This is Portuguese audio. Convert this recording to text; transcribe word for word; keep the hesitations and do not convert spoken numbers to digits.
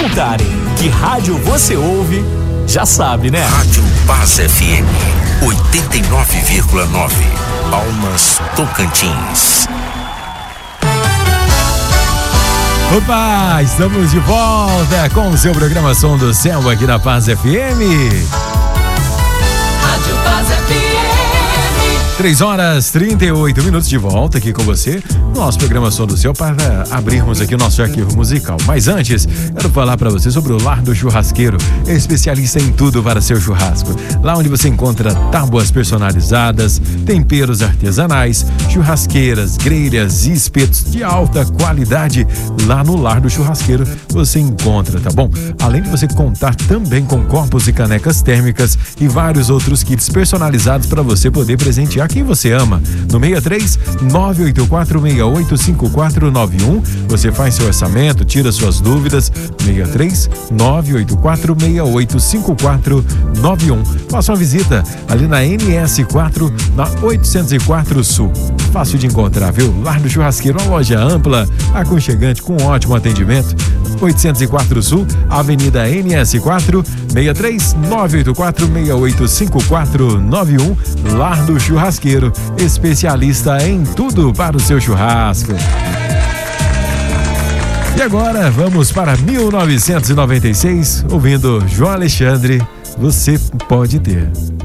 perguntarem que rádio você ouve, já sabe, né? Rádio Paz F M, oitenta e nove vírgula nove, Palmas, Tocantins. Opa, estamos de volta com o seu programa Som do Céu aqui na Paz F M. Rádio Paz F M. três horas e trinta e oito minutos de volta aqui com você, nosso programa Som do Céu, para abrirmos aqui o nosso arquivo musical. Mas antes, quero falar para você sobre o Lar do Churrasqueiro, especialista em tudo para seu churrasco. Lá onde você encontra tábuas personalizadas, temperos artesanais, churrasqueiras, grelhas e espetos de alta qualidade. Lá no Lar do Churrasqueiro você encontra, tá bom? Além de você contar também com copos e canecas térmicas e vários outros kits personalizados para você poder presentear quem você ama. No seis três nove oito quatro seis oito cinco quatro nove um, você faz seu orçamento, tira suas dúvidas. Seis três nove oito quatro seis oito cinco quatro nove um. Faça uma visita ali na N S quatro, na oitocentos e quatro Sul. Fácil de encontrar, viu? Lar do Churrasqueiro, uma loja ampla, aconchegante, com ótimo atendimento. oitocentos e quatro Sul, Avenida N S quatro, seis três nove oito quatro seis oito cinco quatro nove um. Lar do Churrasqueiro, especialista em tudo para o seu churrasco. E agora vamos para mil novecentos e noventa e seis, ouvindo João Alexandre, Você Pode Ter.